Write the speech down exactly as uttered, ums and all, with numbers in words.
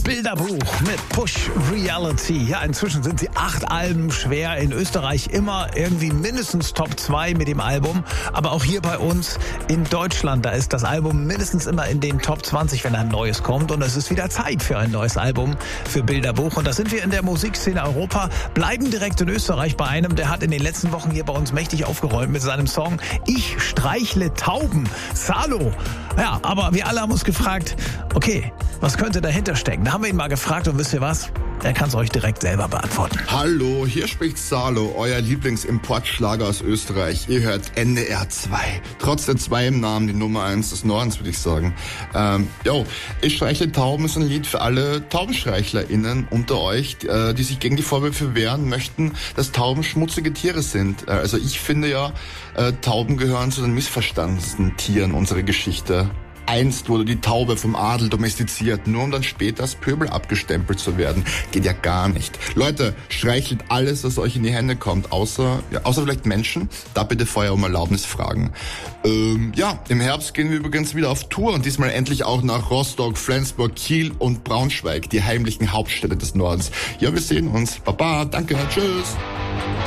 Bilderbuch mit Push Reality. Ja, inzwischen sind sie acht Alben schwer. In Österreich immer irgendwie mindestens Top zwei mit dem Album. Aber auch hier bei uns in Deutschland, da ist das Album mindestens immer in den Top zwanzig, wenn ein neues kommt. Und es ist wieder Zeit für ein neues Album für Bilderbuch. Und da sind wir in der Musikszene Europa, bleiben direkt in Österreich bei einem, der hat in den letzten Wochen hier bei uns mächtig aufgeräumt mit seinem Song Ich streichle Tauben. Salo. Ja, aber wir alle haben uns gefragt, okay, was könnte dahinter stecken? Da haben wir ihn mal gefragt und wisst ihr was? Er kann es euch direkt selber beantworten. Hallo, hier spricht Salo, euer Lieblingsimportschlager aus Österreich. Ihr hört N D R zwei. Trotz der zwei im Namen die Nummer eins des Nordens, würde ich sagen. Ähm, jo, Ich streichle Tauben ist ein Lied für alle TaubenstreichlerInnen unter euch, äh, die sich gegen die Vorwürfe wehren möchten, dass Tauben schmutzige Tiere sind. Äh, also ich finde ja, äh, Tauben gehören zu den missverstandensten Tieren unserer Geschichte. Einst wurde die Taube vom Adel domestiziert, nur um dann später als Pöbel abgestempelt zu werden. Geht ja gar nicht. Leute, streichelt alles, was euch in die Hände kommt, außer ja, außer vielleicht Menschen. Da bitte vorher um Erlaubnis fragen. Ähm, ja, im Herbst gehen wir übrigens wieder auf Tour und diesmal endlich auch nach Rostock, Flensburg, Kiel und Braunschweig, die heimlichen Hauptstädte des Nordens. Ja, wir sehen uns. Baba, danke, tschüss.